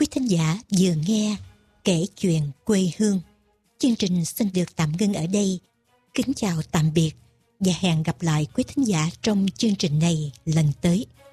thính giả vừa nghe Kể chuyện quê hương. Chương trình xin được tạm ngưng ở đây. Kính chào tạm biệt và hẹn gặp lại quý thính giả trong chương trình này lần tới.